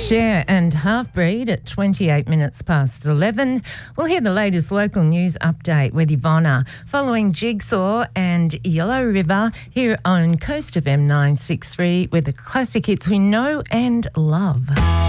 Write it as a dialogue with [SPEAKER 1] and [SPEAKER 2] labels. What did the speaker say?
[SPEAKER 1] Cher and Halfbreed at 28 minutes past 11. We'll hear the latest local news update with Ivonna following Jigsaw and Yellow River here on Coast FM 963 with the classic hits we know and love.